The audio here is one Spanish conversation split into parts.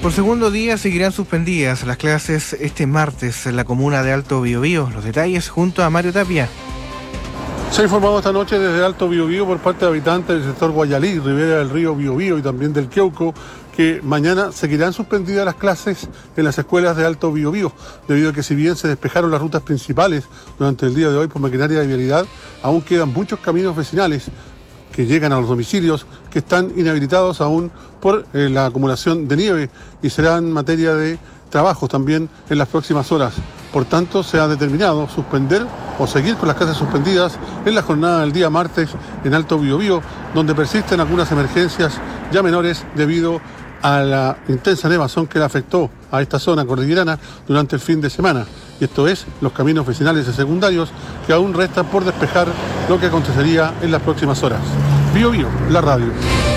Por segundo día seguirán suspendidas las clases este martes en la comuna de Alto Biobío. Los detalles junto a Mario Tapia. Se ha informado esta noche desde Alto Biobío por parte de habitantes del sector Guayalí, ribera del río Biobío y también del Queuco, que mañana seguirán suspendidas las clases en las escuelas de Alto Biobío, debido a que si bien se despejaron las rutas principales durante el día de hoy por maquinaria de vialidad, aún quedan muchos caminos vecinales que llegan a los domicilios que están inhabilitados aún por la acumulación de nieve y serán materia de trabajos también en las próximas horas. Por tanto, se ha determinado suspender o seguir con las clases suspendidas en la jornada del día martes en Alto Biobío, donde persisten algunas emergencias ya menores debido a la intensa nevazón que le afectó a esta zona cordillerana durante el fin de semana. Y esto es los caminos vecinales y secundarios que aún restan por despejar, lo que acontecería en las próximas horas. Biobío, la radio.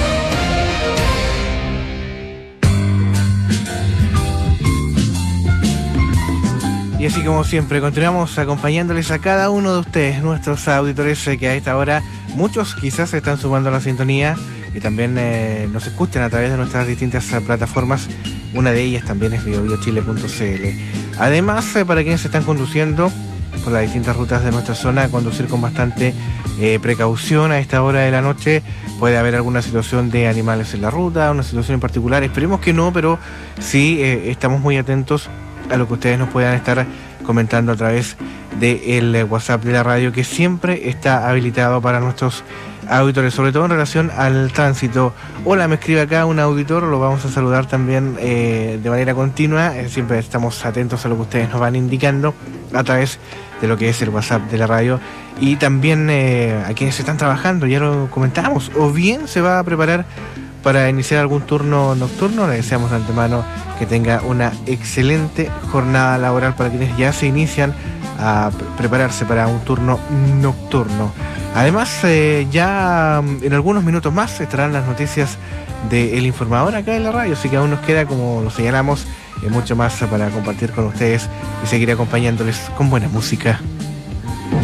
Y así como siempre, continuamos acompañándoles a cada uno de ustedes, nuestros auditores, que a esta hora muchos quizás se están sumando a la sintonía y también nos escuchan a través de nuestras distintas plataformas. Una de ellas también es biobiochile.cl. Además, para quienes están conduciendo por las distintas rutas de nuestra zona, conducir con bastante precaución a esta hora de la noche. Puede haber alguna situación de animales en la ruta, una situación en particular. Esperemos que no, pero sí estamos muy atentos a lo que ustedes nos puedan estar comentando a través del WhatsApp de la radio, que siempre está habilitado para nuestros auditores, sobre todo en relación al tránsito. Hola, me escribe acá un auditor, lo vamos a saludar también de manera continua. Siempre estamos atentos a lo que ustedes nos van indicando a través de lo que es el WhatsApp de la radio. Y también a quienes están trabajando, ya lo comentábamos, o bien se va a preparar para iniciar algún turno nocturno. Le deseamos de antemano que tenga una excelente jornada laboral para quienes ya se inician a prepararse para un turno nocturno. Además, ya en algunos minutos más estarán las noticias del Informador acá en la radio, así que aún nos queda, como lo señalamos, mucho más para compartir con ustedes y seguir acompañándoles con buena música.